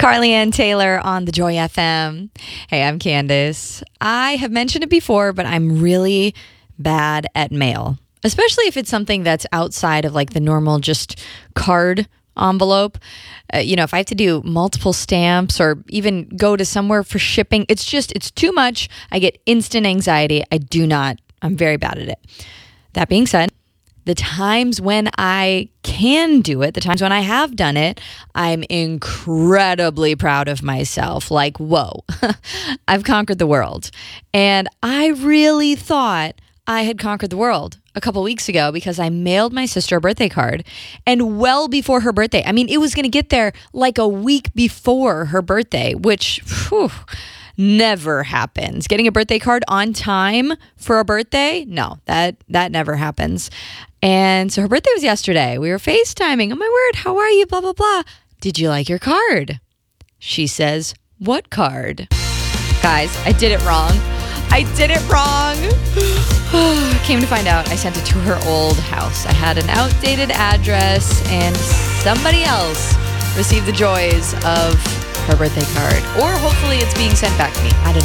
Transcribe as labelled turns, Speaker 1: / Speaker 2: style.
Speaker 1: Carly Ann Taylor on the Joy FM. Hey, I'm Candace. I have mentioned it before, but I'm really bad at mail, especially if it's something that's outside of like the normal just card envelope. If I have to do multiple stamps or even go to somewhere for shipping, it's too much. I get instant anxiety. I'm very bad at it. That being said, the times when I can do it, the times when I have done it, I'm incredibly proud of myself. Like, whoa, I've conquered the world. And I really thought I had conquered the world a couple weeks ago because I mailed my sister a birthday card, and well before her birthday. I mean, it was going to get there like a week before her birthday, which never happens. Getting a birthday card on time for a birthday? No, that never happens. And so her birthday was yesterday. We were FaceTiming. Oh my word, how are you? Blah, blah, blah. Did you like your card? She says, what card? Guys, I did it wrong. Came to find out I sent it to her old house. I had an outdated address and somebody else received the joys of her birthday card. Or hopefully it's being sent back to me. I don't know.